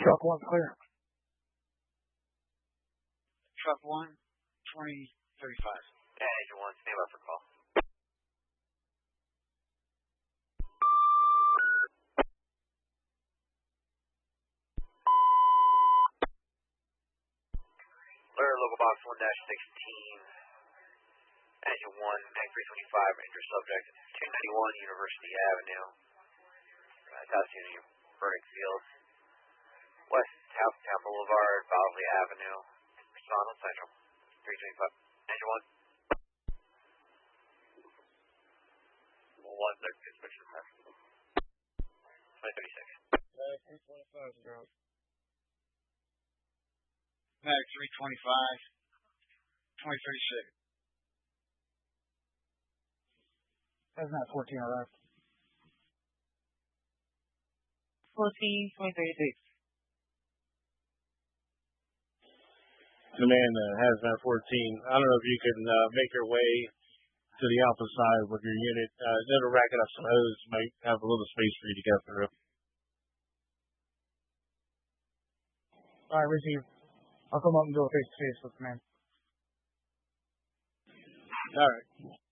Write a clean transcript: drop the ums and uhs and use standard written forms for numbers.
Truck 1 clear. Truck 1, 2035. Engine 1, stand by for call. Alert, local box 1-16. Engine 1, Mag 325, injured subject, 291 University Avenue. Task unit, Burdick Field. West Town Boulevard, Bosley Avenue. Respond on Central. 325. Engine 1. 1, there's inspection pass. 2036. Mag 325 is out. Mag 325, 2036. Hazmat 14 arrived. 14, 2036. Command Hazmat 14. I don't know if you can make your way to the alpha side with your unit. It'll rack it up some hose. Might have a little space for you to go through. All right, receive. I'll come up and do a face-to-face with command. All right.